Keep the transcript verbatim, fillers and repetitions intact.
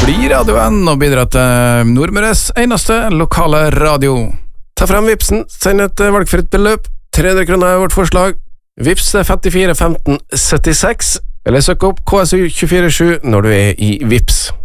blir radioen og bidrar til Nordmøres eneste lokale radio. Ta frem Vipsen, send et valgfritt beløp. tre hundre kroner er vårt forslag. Vips femtifire femten syttiseks, eller søk opp K S U to fire sju når du er i Vips.